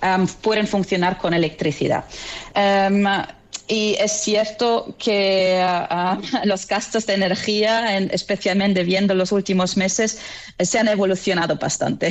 pueden funcionar con electricidad. Y es cierto que los gastos de energía, especialmente viendo los últimos meses, se han evolucionado bastante.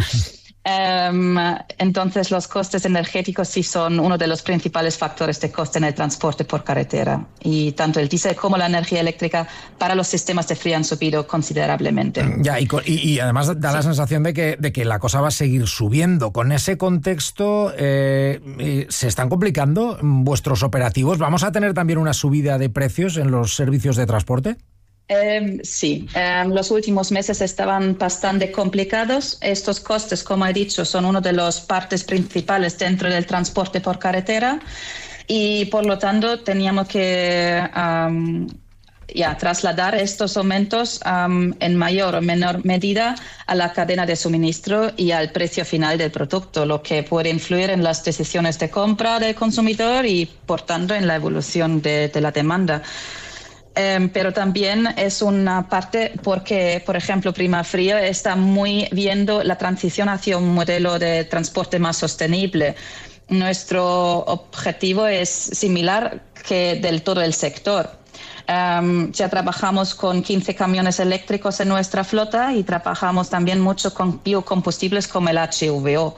Entonces, los costes energéticos sí son uno de los principales factores de coste en el transporte por carretera. Y tanto el diésel como la energía eléctrica para los sistemas de frío han subido considerablemente. Ya, y además da la sensación de que la cosa va a seguir subiendo. Con ese contexto, ¿se están complicando vuestros operativos? ¿Vamos a tener también una subida de precios en los servicios de transporte? Sí, los últimos meses estaban bastante complicados. Estos costes, como he dicho, son una de las partes principales dentro del transporte por carretera y por lo tanto teníamos que trasladar estos aumentos en mayor o menor medida a la cadena de suministro y al precio final del producto, lo que puede influir en las decisiones de compra del consumidor y por tanto en la evolución de la demanda. Pero también es una parte porque, por ejemplo, Primafrio está muy viendo la transición hacia un modelo de transporte más sostenible. Nuestro objetivo es similar que del todo el sector. Ya trabajamos con 15 camiones eléctricos en nuestra flota y trabajamos también mucho con biocombustibles como el HVO.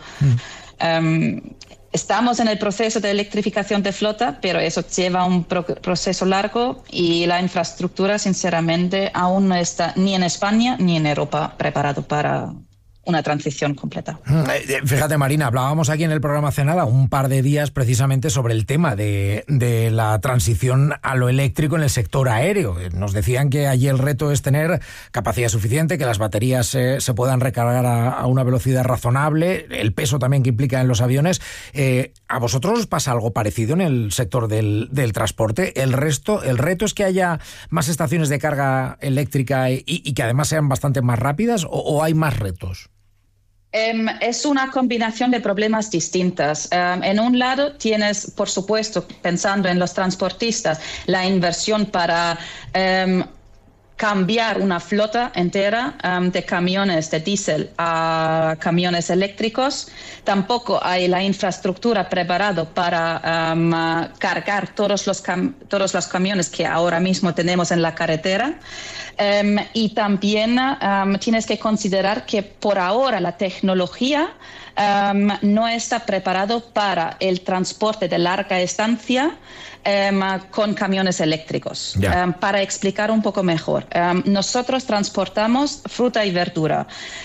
Estamos en el proceso de electrificación de flota, pero eso lleva un proceso largo y la infraestructura, sinceramente, aún no está ni en España ni en Europa preparado para una transición completa. Fíjate, Marina, hablábamos aquí en el programa hace nada, un par de días precisamente sobre el tema de la transición a lo eléctrico en el sector aéreo. Nos decían que allí el reto es tener capacidad suficiente, que las baterías se puedan recargar a una velocidad razonable, el peso también que implica en los aviones. ¿A vosotros os pasa algo parecido en el sector del transporte? El reto es que haya más estaciones de carga eléctrica y que además sean bastante más rápidas, ¿o hay más retos? Es una combinación de problemas distintas. En un lado tienes, por supuesto, pensando en los transportistas, la inversión para cambiar una flota entera de camiones de diésel a camiones eléctricos. Tampoco hay la infraestructura preparada para cargar todos los camiones que ahora mismo tenemos en la carretera. Y también tienes que considerar que por ahora la tecnología no está preparado para el transporte de larga estancia con camiones eléctricos. Para explicar un poco mejor, nosotros transportamos fruta y verdura.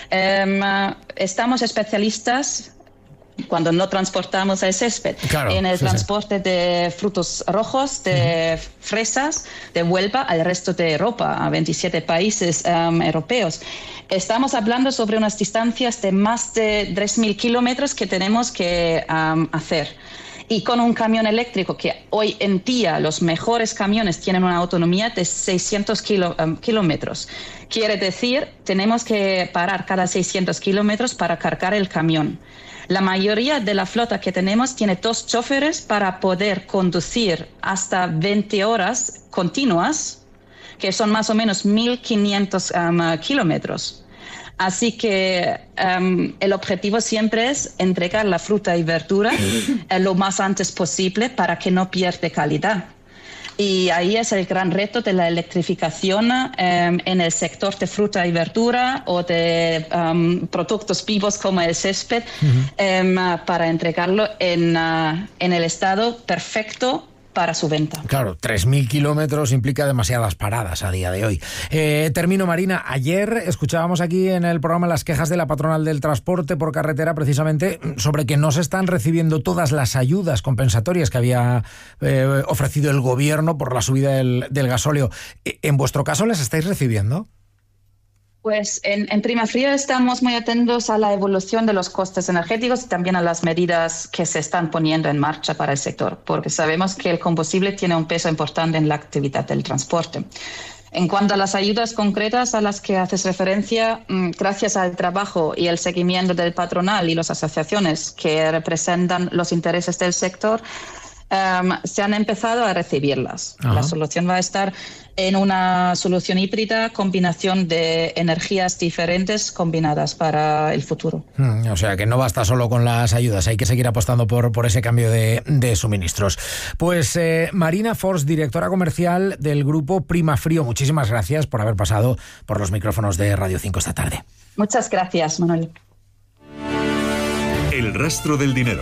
Estamos especialistas cuando no transportamos el césped, en el transporte de frutos rojos, de fresas, de Huelva al resto de Europa, a 27 países europeos. Estamos hablando sobre unas distancias de más de 3.000 kilómetros que tenemos que hacer. Y con un camión eléctrico, que hoy en día los mejores camiones tienen una autonomía de 600 kilómetros. Quiere decir, tenemos que parar cada 600 kilómetros para cargar el camión. La mayoría de la flota que tenemos tiene 2 choferes para poder conducir hasta 20 horas continuas, que son más o menos 1.500 kilómetros. Así que el objetivo siempre es entregar la fruta y verdura lo más antes posible para que no pierda calidad. Y ahí es el gran reto de la electrificación en el sector de fruta y verdura o de productos vivos como el césped para entregarlo en el estado perfecto para su venta. Claro, 3.000 kilómetros implica demasiadas paradas a día de hoy. Termino, Marina. Ayer escuchábamos aquí en el programa las quejas de la patronal del transporte por carretera precisamente sobre que no se están recibiendo todas las ayudas compensatorias que había ofrecido el gobierno por la subida del gasóleo. ¿En vuestro caso las estáis recibiendo? Pues en Primafrio estamos muy atentos a la evolución de los costes energéticos y también a las medidas que se están poniendo en marcha para el sector, porque sabemos que el combustible tiene un peso importante en la actividad del transporte. En cuanto a las ayudas concretas a las que haces referencia, gracias al trabajo y el seguimiento del patronal y las asociaciones que representan los intereses del sector, se han empezado a recibirlas. Ajá. La solución va a estar en una solución híbrida, combinación de energías diferentes combinadas para el futuro. O sea que no basta solo con las ayudas, hay que seguir apostando por ese cambio de suministros. Pues Marina Forst, directora comercial del grupo Primafrio, muchísimas gracias por haber pasado por los micrófonos de Radio 5 esta tarde. Muchas gracias, Manuel. El rastro del dinero.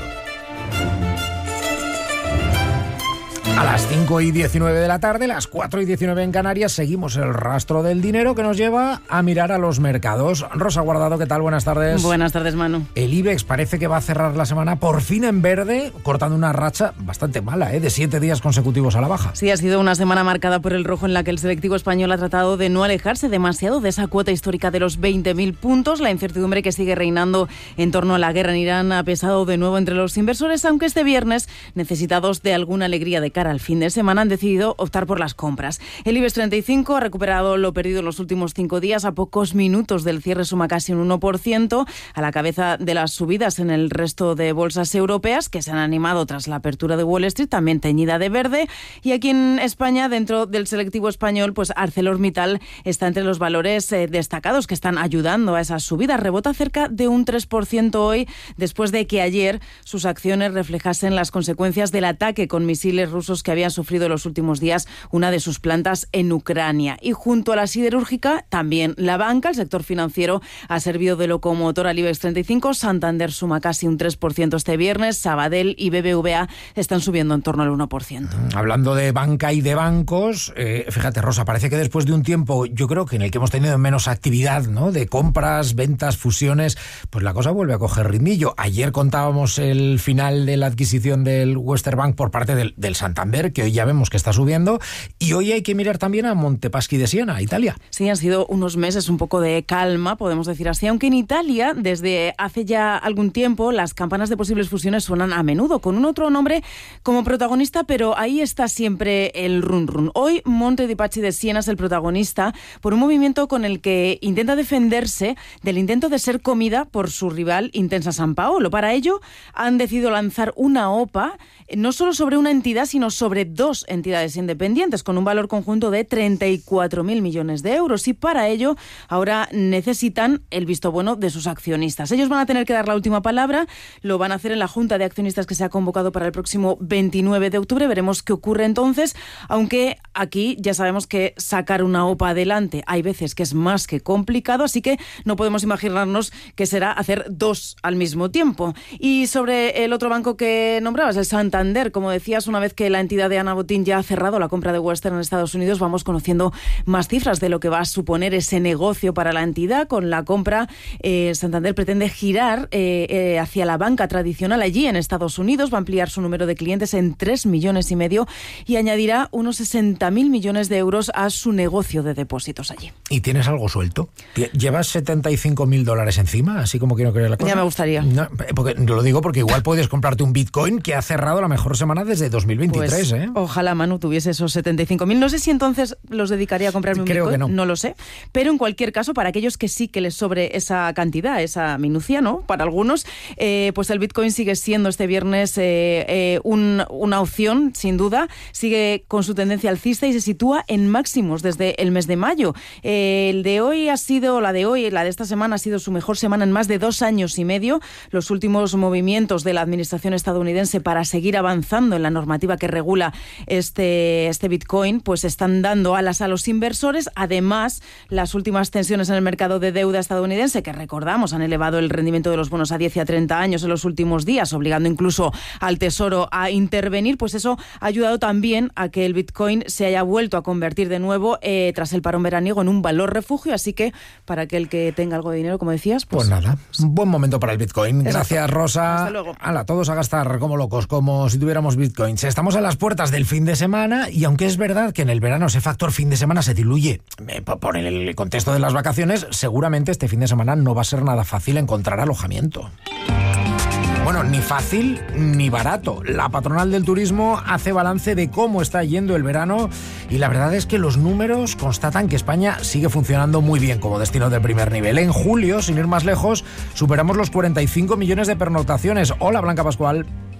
A las 5:19 de la tarde, las 4:19 en Canarias, seguimos el rastro del dinero que nos lleva a mirar a los mercados. Rosa Guardado, ¿qué tal? Buenas tardes. Buenas tardes, Manu. El IBEX parece que va a cerrar la semana por fin en verde, cortando una racha bastante mala, de 7 días consecutivos a la baja. Sí, ha sido una semana marcada por el rojo en la que el selectivo español ha tratado de no alejarse demasiado de esa cuota histórica de los 20.000 puntos. La incertidumbre que sigue reinando en torno a la guerra en Irán ha pesado de nuevo entre los inversores, aunque este viernes, necesitados de alguna alegría de cara al fin de semana, han decidido optar por las compras. El IBEX 35 ha recuperado lo perdido en los últimos 5 días. A pocos minutos del cierre suma casi un 1%, a la cabeza de las subidas en el resto de bolsas europeas, que se han animado tras la apertura de Wall Street, también teñida de verde. Y aquí en España, dentro del selectivo español, pues ArcelorMittal está entre los valores destacados que están ayudando a esas subidas. Rebota cerca de un 3% hoy, después de que ayer sus acciones reflejasen las consecuencias del ataque con misiles rusos que habían sufrido en los últimos días una de sus plantas en Ucrania. Y junto a la siderúrgica, también la banca, el sector financiero, ha servido de locomotor al IBEX 35. Santander suma casi un 3% este viernes. Sabadell y BBVA están subiendo en torno al 1%. Hablando de banca y de bancos, fíjate, Rosa, parece que después de un tiempo, yo creo que en el que hemos tenido menos actividad, ¿no?, de compras, ventas, fusiones, pues la cosa vuelve a coger ritmillo. Ayer contábamos el final de la adquisición del Western Bank por parte del Santander, que hoy ya vemos que está subiendo, y hoy hay que mirar también a Montepaschi de Siena, Italia. Sí, han sido unos meses un poco de calma, podemos decir así, aunque en Italia, desde hace ya algún tiempo, las campanas de posibles fusiones suenan a menudo, con un otro nombre como protagonista, pero ahí está siempre el run-run. Hoy Montepaschi de Siena es el protagonista por un movimiento con el que intenta defenderse del intento de ser comida por su rival Intesa Sanpaolo. Para ello, han decidido lanzar una OPA, no solo sobre una entidad, sino sobre 2 entidades independientes, con un valor conjunto de 34.000 millones de euros. Y para ello, ahora necesitan el visto bueno de sus accionistas. Ellos van a tener que dar la última palabra, lo van a hacer en la Junta de Accionistas que se ha convocado para el próximo 29 de octubre. Veremos qué ocurre entonces, aunque aquí ya sabemos que sacar una OPA adelante hay veces que es más que complicado, así que no podemos imaginarnos que será hacer 2 al mismo tiempo. Y sobre el otro banco que nombrabas, el Santander, como decías, una vez que la entidad de Ana Botín ya ha cerrado la compra de Western en Estados Unidos, vamos conociendo más cifras de lo que va a suponer ese negocio para la entidad. Con la compra, Santander pretende girar hacia la banca tradicional allí en Estados Unidos, va a ampliar su número de clientes en 3,5 millones y añadirá unos 60.000 millones de euros a su negocio de depósitos allí. ¿Y tienes algo suelto? ¿Llevas $75.000 encima? Así como quiero creer la cosa. Ya me gustaría. No, porque, lo digo porque igual puedes comprarte un Bitcoin que ha cerrado la mejor semana desde 2023. Pues, ojalá, Manu, tuviese esos 75.000. No sé si entonces los dedicaría a comprarme un Bitcoin. Creo que no lo sé. Pero en cualquier caso, para aquellos que sí que les sobre esa cantidad, esa minucia, ¿no?, para algunos, pues el Bitcoin sigue siendo este viernes una opción, sin duda. Sigue con su tendencia alcista y se sitúa en máximos desde el mes de mayo. La de esta semana ha sido su mejor semana en más de 2 años y medio. Los últimos movimientos de la administración estadounidense para seguir avanzando en la normativa que regula este Bitcoin, pues están dando alas a los inversores. Además, las últimas tensiones en el mercado de deuda estadounidense, que recordamos han elevado el rendimiento de los bonos a 10 y a 30 años en los últimos días, obligando incluso al Tesoro a intervenir, pues eso ha ayudado también a que el Bitcoin se haya vuelto a convertir de nuevo, tras el parón veraniego, en un valor refugio. Así que para aquel que tenga algo de dinero, como decías, pues nada, un buen momento para el Bitcoin. Gracias, Rosa. Hasta luego. Hala, todos a gastar como locos, como si tuviéramos Bitcoins. Estamos a las puertas del fin de semana y aunque es verdad que en el verano ese factor fin de semana se diluye por el contexto de las vacaciones, seguramente este fin de semana no va a ser nada fácil encontrar alojamiento. Bueno, ni fácil ni barato. La patronal del turismo hace balance de cómo está yendo el verano y la verdad es que los números constatan que España sigue funcionando muy bien como destino de primer nivel. En julio, sin ir más lejos, superamos los 45 millones de pernoctaciones. Hola, Blanca Pascual.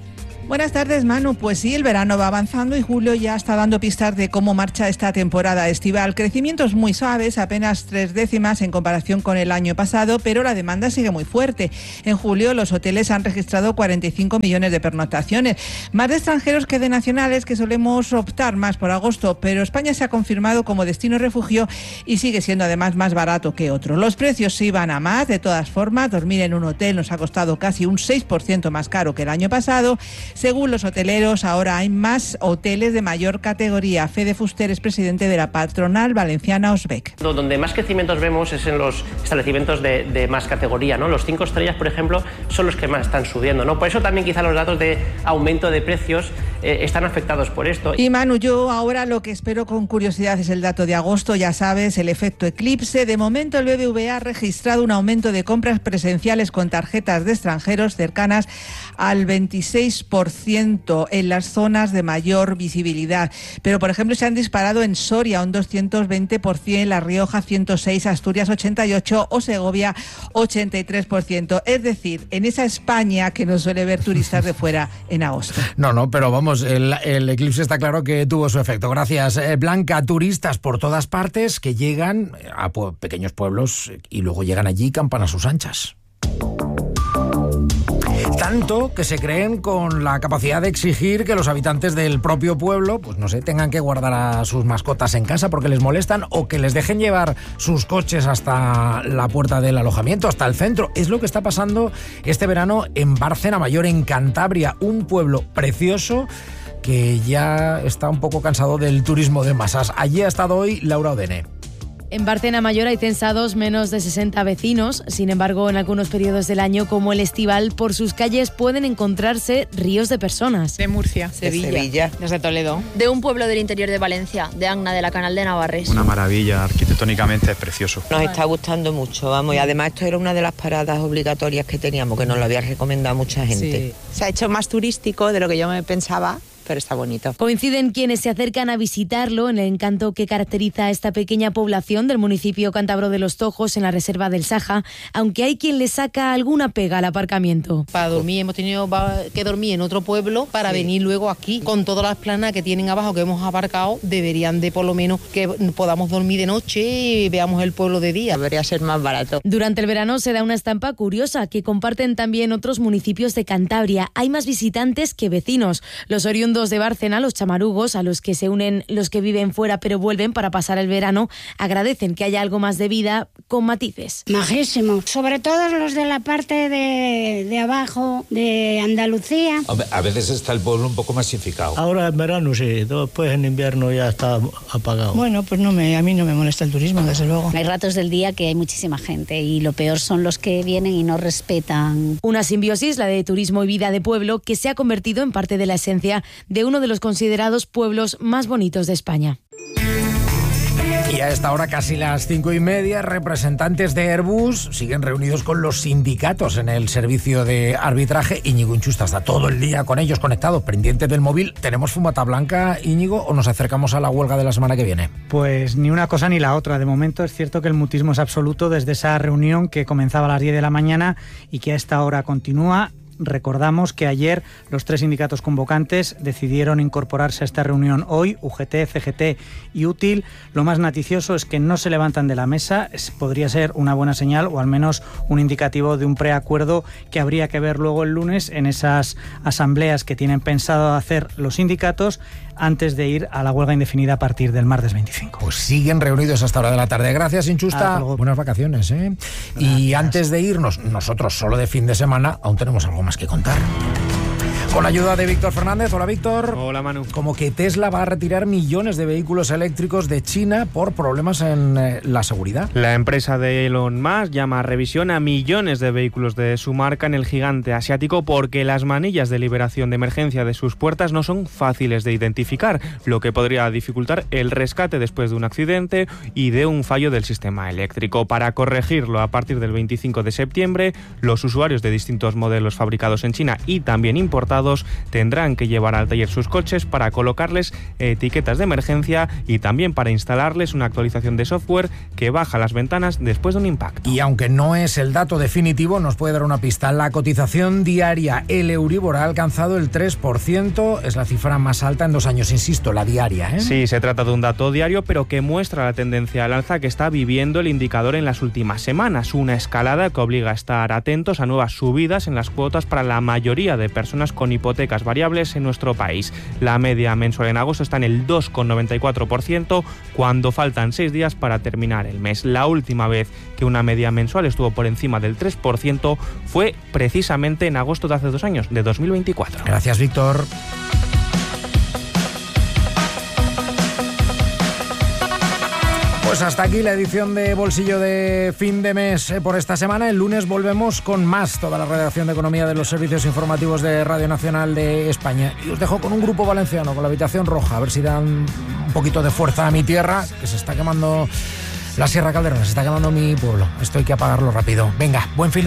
Buenas tardes, Manu. Pues sí, el verano va avanzando y julio ya está dando pistas de cómo marcha esta temporada estival. Crecimientos muy suaves, apenas 3 décimas en comparación con el año pasado, pero la demanda sigue muy fuerte. En julio los hoteles han registrado 45 millones de pernoctaciones, más de extranjeros que de nacionales, que solemos optar más por agosto, pero España se ha confirmado como destino refugio y sigue siendo además más barato que otro. Los precios sí van a más, de todas formas, dormir en un hotel nos ha costado casi un 6% más caro que el año pasado. Según los hoteleros, ahora hay más hoteles de mayor categoría. Fede Fuster es presidente de la patronal valenciana Osbec. Donde más crecimientos vemos es en los establecimientos de más categoría, ¿no? Los 5 estrellas, por ejemplo, son los que más están subiendo, ¿no? Por eso también quizá los datos de aumento de precios están afectados por esto. Y Manu, yo ahora lo que espero con curiosidad es el dato de agosto, ya sabes, el efecto eclipse. De momento el BBVA ha registrado un aumento de compras presenciales con tarjetas de extranjeros cercanas al 26% en las zonas de mayor visibilidad. Pero, por ejemplo, se han disparado en Soria un 220%, La Rioja 106%, Asturias 88% o Segovia 83%. Es decir, en esa España que no suele ver turistas de fuera en agosto. No, pero vamos, el eclipse está claro que tuvo su efecto. Gracias, Blanca. Turistas por todas partes que llegan a pequeños pueblos y luego llegan allí y campan a sus anchas. Tanto que se creen con la capacidad de exigir que los habitantes del propio pueblo, pues no sé, tengan que guardar a sus mascotas en casa porque les molestan, o que les dejen llevar sus coches hasta la puerta del alojamiento, hasta el centro. Es lo que está pasando este verano en Bárcena Mayor, en Cantabria, un pueblo precioso que ya está un poco cansado del turismo de masas. Allí ha estado hoy Laura Odene. En Bárcena Mayor hay censados menos de 60 vecinos. Sin embargo, en algunos periodos del año, como el estival, por sus calles pueden encontrarse ríos de personas. De Murcia, Sevilla, desde Toledo. De un pueblo del interior de Valencia, de Agna, de la Canal de Navarres. Una maravilla, arquitectónicamente es precioso. Nos está gustando mucho, vamos, y además esto era una de las paradas obligatorias que teníamos, que nos lo había recomendado mucha gente. Sí. Se ha hecho más turístico de lo que yo me pensaba, pero está bonito. Coinciden quienes se acercan a visitarlo en el encanto que caracteriza a esta pequeña población del municipio cántabro de Los Tojos, en la reserva del Saja, aunque hay quien le saca alguna pega al aparcamiento. Para dormir hemos tenido que dormir en otro pueblo para venir luego aquí. Con todas las planas que tienen abajo que hemos aparcado, deberían de por lo menos que podamos dormir de noche y veamos el pueblo de día. Debería ser más barato. Durante el verano se da una estampa curiosa que comparten también otros municipios de Cantabria. Hay más visitantes que vecinos. Los oriundos de Bárcena, los chamarugos, a los que se unen los que viven fuera pero vuelven para pasar el verano, agradecen que haya algo más de vida con matices. Majísimo, sobre todo los de la parte de abajo, de Andalucía. A veces está el pueblo un poco masificado. Ahora en verano sí, después en invierno ya está apagado. Bueno, pues a mí no me molesta el turismo, desde luego. Hay ratos del día que hay muchísima gente y lo peor son los que vienen y no respetan. Una simbiosis, la de turismo y vida de pueblo, que se ha convertido en parte de la esencia de uno de los considerados pueblos más bonitos de España. Y a esta hora, casi las 5:30, representantes de Airbus siguen reunidos con los sindicatos en el servicio de arbitraje. Íñigo Inchusta está todo el día con ellos conectados, pendientes del móvil. ¿Tenemos fumata blanca, Íñigo, o nos acercamos a la huelga de la semana que viene? Pues ni una cosa ni la otra. De momento es cierto que el mutismo es absoluto desde esa reunión que comenzaba a las 10 de la mañana y que a esta hora continúa. Recordamos que ayer los 3 sindicatos convocantes decidieron incorporarse a esta reunión hoy, UGT, CGT y Útil. Lo más noticioso es que no se levantan de la mesa. Podría ser una buena señal o al menos un indicativo de un preacuerdo que habría que ver luego el lunes en esas asambleas que tienen pensado hacer los sindicatos antes de ir a la huelga indefinida a partir del martes 25. Pues siguen reunidos hasta hora de la tarde. Gracias, Inchusta. Buenas vacaciones, ¿eh? Y antes de irnos, nosotros solo de fin de semana, aún tenemos algo más que contar. Con la ayuda de Víctor Fernández. Hola, Víctor. Hola, Manu. Como que Tesla va a retirar millones de vehículos eléctricos de China por problemas en la seguridad. La empresa de Elon Musk llama a revisión a millones de vehículos de su marca en el gigante asiático porque las manillas de liberación de emergencia de sus puertas no son fáciles de identificar, lo que podría dificultar el rescate después de un accidente y de un fallo del sistema eléctrico. Para corregirlo, a partir del 25 de septiembre, los usuarios de distintos modelos fabricados en China y también importados afectados tendrán que llevar al taller sus coches para colocarles etiquetas de emergencia y también para instalarles una actualización de software que baja las ventanas después de un impacto. Y aunque no es el dato definitivo, nos puede dar una pista. La cotización diaria, el Euribor, ha alcanzado el 3%, es la cifra más alta en 2 años, insisto, la diaria, ¿eh? Sí, se trata de un dato diario, pero que muestra la tendencia al alza que está viviendo el indicador en las últimas semanas. Una escalada que obliga a estar atentos a nuevas subidas en las cuotas para la mayoría de personas con hipotecas variables en nuestro país. La media mensual en agosto está en el 2,94% cuando faltan 6 días para terminar el mes. La última vez que una media mensual estuvo por encima del 3% fue precisamente en agosto de hace 2 años, de 2024. Gracias, Víctor. Pues hasta aquí la edición de Bolsillo de fin de mes por esta semana. El lunes volvemos con más, toda la redacción de economía de los servicios informativos de Radio Nacional de España. Y os dejo con un grupo valenciano, con la Habitación Roja, a ver si dan un poquito de fuerza a mi tierra, que se está quemando la Sierra Calderona, se está quemando mi pueblo. Esto hay que apagarlo rápido. Venga, buen fin de